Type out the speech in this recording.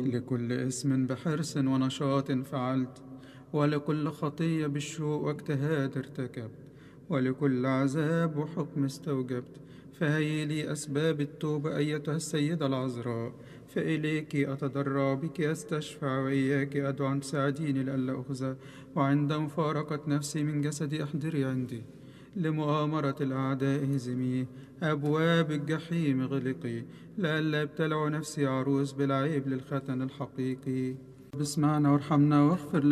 لكل اسم بحرص ونشاط فعلت، ولكل خطية بالشوق واجتهاد ارتكبت، ولكل عذاب وحكم استوجبت. فهي لي أسباب التوبة أيتها السيدة العذراء، فإليك أتضرع، بك أستشفع، وإياك أدعو أن تساعديني لئلا أخزى، وعند مفارقة نفسي من جسدي أحضري عندي. لمؤامرة الأعداء هزمي، أبواب الجحيم غلقي، لئلا ابتلع نفسي عروس بالعيب للختن الحقيقي. باسمعنا وارحمنا واغفر لنا